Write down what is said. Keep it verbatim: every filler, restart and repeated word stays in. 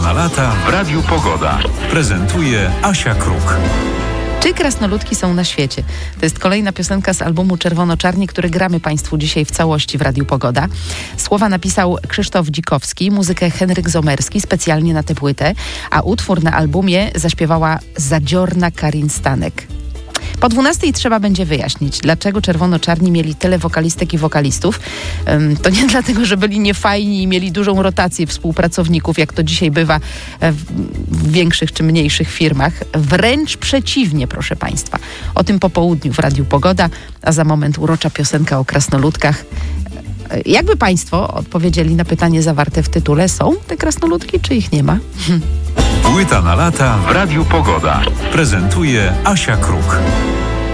na lata w Radiu Pogoda. Prezentuje Asia Kruk. Czy krasnoludki są na świecie? To jest kolejna piosenka z albumu Czerwono-Czarni, który gramy Państwu dzisiaj w całości w Radiu Pogoda. Słowa napisał Krzysztof Dzikowski, muzykę Henryk Zomerski specjalnie na tę płytę, a utwór na albumie zaśpiewała Zadziorna Karin Stanek. Po dwunastej trzeba będzie wyjaśnić, dlaczego Czerwono-Czarni mieli tyle wokalistek i wokalistów. To nie dlatego, że byli niefajni i mieli dużą rotację współpracowników, jak to dzisiaj bywa w większych czy mniejszych firmach. Wręcz przeciwnie, proszę Państwa. O tym po południu w Radiu Pogoda, a za moment urocza piosenka o krasnoludkach. Jakby Państwo odpowiedzieli na pytanie zawarte w tytule, są te krasnoludki, czy ich nie ma? Płyta na lata w Radiu Pogoda. Prezentuje Asia Kruk.